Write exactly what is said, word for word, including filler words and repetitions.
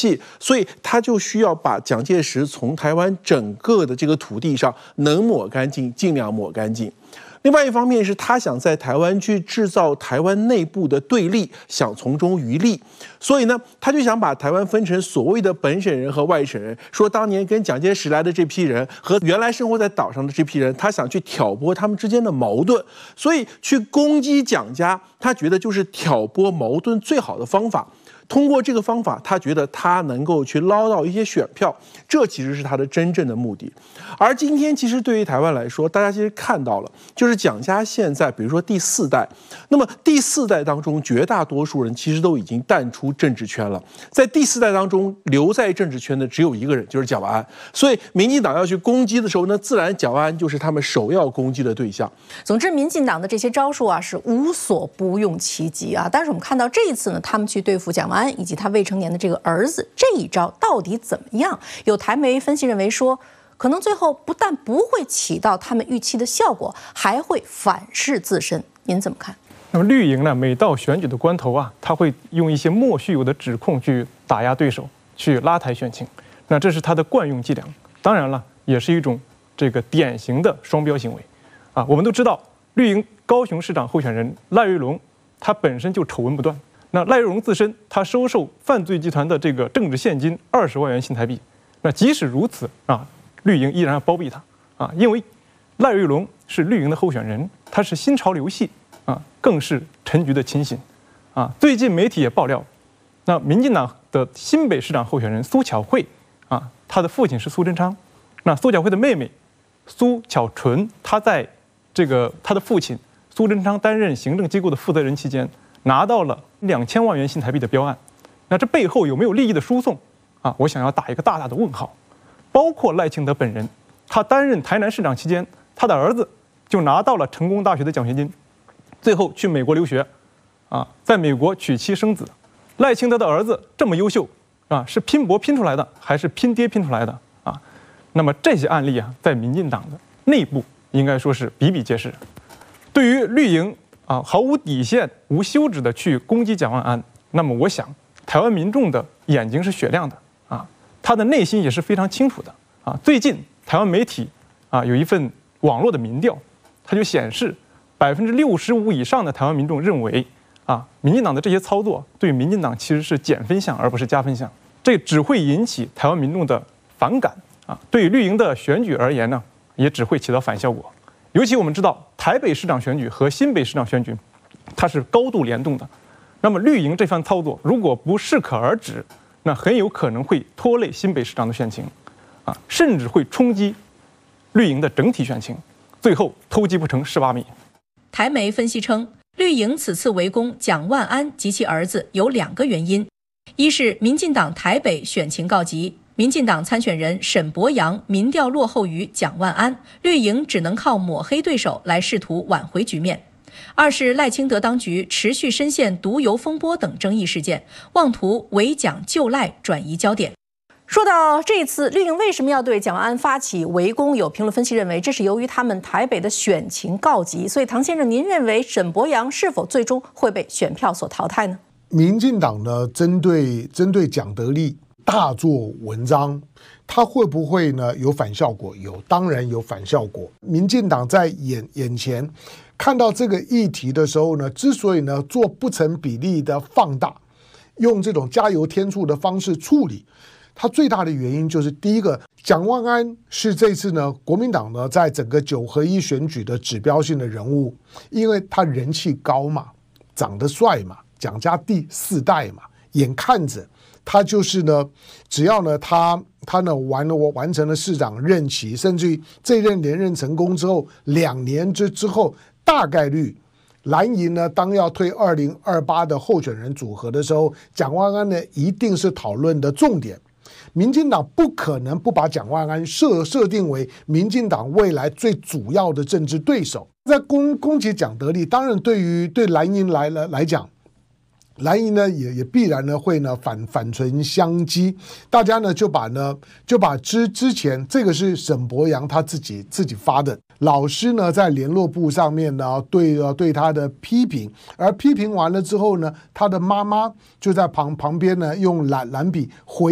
气，所以他就需要把蒋介石从台湾整个的这个土地上能抹干净，尽量抹干净。另外一方面是他想在台湾去制造台湾内部的对立，想从中渔利，所以呢，他就想把台湾分成所谓的本省人和外省人，说当年跟蒋介石来的这批人和原来生活在岛上的这批人，他想去挑拨他们之间的矛盾，所以去攻击蒋家，他觉得就是挑拨矛盾最好的方法。通过这个方法，他觉得他能够去捞到一些选票，这其实是他的真正的目的。而今天，其实对于台湾来说，大家其实看到了，就是蒋家现在，比如说第四代，那么第四代当中，绝大多数人其实都已经淡出政治圈了。在第四代当中，留在政治圈的只有一个人，就是蒋万安。所以，民进党要去攻击的时候呢，自然蒋万安就是他们首要攻击的对象。 总之，民进党的这些招数啊，是无所不用其极啊。但是我们看到这一次呢，他们去对付蒋万安以及他未成年的这个儿子，这一招到底怎么样？有台媒分析认为说，可能最后不但不会起到他们预期的效果，还会反噬自身。您怎么看？ 那么绿营呢，每到选举的关头啊，他会用一些莫须有的指控去打压对手，去拉抬选情。那这是他的惯用伎俩。当然了，也是一种这个典型的双标行为啊。我们都知道，绿营高雄市长候选人赖瑞隆，他本身就丑闻不断。那赖瑞隆自身，他收受犯罪集团的这个政治现金二十万元新台币。那即使如此啊，绿营依然要包庇他啊，因为赖瑞隆是绿营的候选人，他是新潮流系啊，更是陈菊的亲信啊。最近媒体也爆料，那民进党的新北市长候选人苏巧慧啊，他的父亲是苏贞昌，那苏巧慧的妹妹苏巧纯，她在这个她的父亲苏贞昌担任行政机构的负责人期间，拿到了两千万元新台币的标案，那这背后有没有利益的输送啊？我想要打一个大大的问号。包括赖清德本人，他担任台南市长期间，他的儿子就拿到了成功大学的奖学金，最后去美国留学，啊，在美国娶妻生子。赖清德的儿子这么优秀啊，是拼搏拼出来的，还是拼爹拼出来的啊？那么这些案例啊，在民进党的内部应该说是比比皆是。对于绿营啊，毫无底线、无休止的去攻击蒋万安，那么我想，台湾民众的眼睛是雪亮的啊，他的内心也是非常清楚的啊。最近台湾媒体啊有一份网络的民调，它就显示百分之六十五以上的台湾民众认为啊，民进党的这些操作对民进党其实是减分项而不是加分项，这只会引起台湾民众的反感啊。对于绿营的选举而言呢，也只会起到反效果。尤其我们知道，台北市长选举和新北市长选举，它是高度联动的。那么绿营这番操作，如果不适可而止，那很有可能会拖累新北市长的选情，啊，甚至会冲击绿营的整体选情，最后偷鸡不成蚀把米。 台媒分析称，绿营此次围攻蒋万安及其儿子有两个原因：一是民进党台北选情告急。民进党参选人沈伯洋民调落后于蒋万安，绿营只能靠抹黑对手来试图挽回局面。二是赖清德当局持续深陷毒油风波等争议事件，妄图围蒋救赖转移焦点。说到这次绿营为什么要对蒋万安发起围攻，有评论分析认为这是由于他们台北的选情告急。所以唐先生，您认为沈伯洋是否最终会被选票所淘汰呢？ 民进党呢，针对针对蒋德力大做文章，它会不会呢有反效果？有，当然有反效果。民进党在眼眼前看到这个议题的时候呢，之所以呢做不成比例的放大，用这种加油添醋的方式处理，它最大的原因就是第一个，蒋万安是这次呢国民党呢在整个九合一选举的指标性的人物，因为他人气高嘛，长得帅嘛，蒋家第四代嘛，眼看着他就是呢，只要呢他他呢完了，我完成了市长任期，甚至于这任连任成功之后，两年之之后，大概率蓝营呢当要推二零二八的候选人组合的时候，蒋万安呢一定是讨论的重点。民进党不可能不把蒋万安设设定为民进党未来最主要的政治对手。在攻攻击蒋德力，当然对于对蓝营来了来讲，蓝营呢也也必然呢会呢反反唇相讥，大家呢就把呢就把之之前这个是沈伯洋他自己自己发的，老师呢在联络簿上面呢对呃对他的批评，而批评完了之后呢，他的妈妈就在旁旁边呢用蓝蓝笔回。